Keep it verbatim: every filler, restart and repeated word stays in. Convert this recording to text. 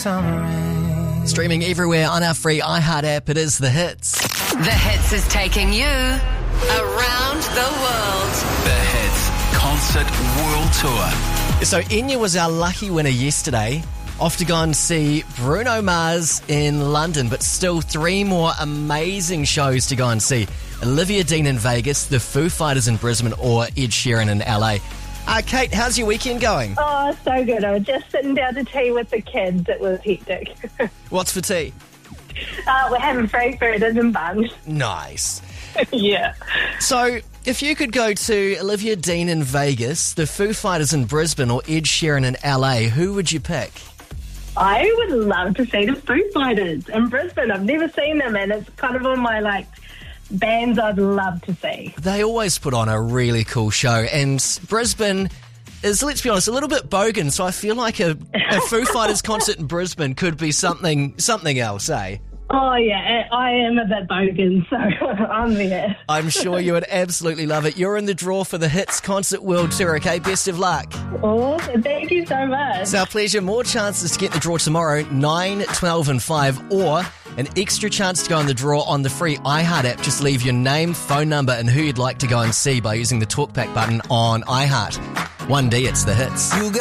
summer rain. Streaming everywhere on our free iHeart app, it is The Hits. The Hits is taking you around the world. The Hits Concert World Tour. So Enya was our lucky winner yesterday. Off to go and see Bruno Mars in London, but still three more amazing shows to go and see. Olivia Dean in Vegas, the Foo Fighters in Brisbane, or Ed Sheeran in L A. Uh, Kate, how's your weekend going? Oh, so good. I was just sitting down to tea with the kids. It was hectic. What's for tea? Uh, we're having frankfurters and buns. Nice. Yeah. So, if you could go to Olivia Dean in Vegas, the Foo Fighters in Brisbane, or Ed Sheeran in L A, who would you pick? I would love to see the Foo Fighters in Brisbane. I've never seen them, and it's kind of on my, like, bands I'd love to see. They always put on a really cool show, and Brisbane is, let's be honest, a little bit bogan, so I feel like a, a Foo Fighters concert in Brisbane could be something something else, eh? Oh, yeah, I am a bit bogan, so I'm there. I'm sure you would absolutely love it. You're in the draw for the Hits Concert World Tour, okay? Best of luck. Awesome, thank you so much. It's our pleasure. More chances to get the draw tomorrow, nine, twelve and five, or an extra chance to go in the draw on the free iHeart app. Just leave your name, phone number, and who you'd like to go and see by using the TalkBack button on iHeart. one D, it's The Hits. You got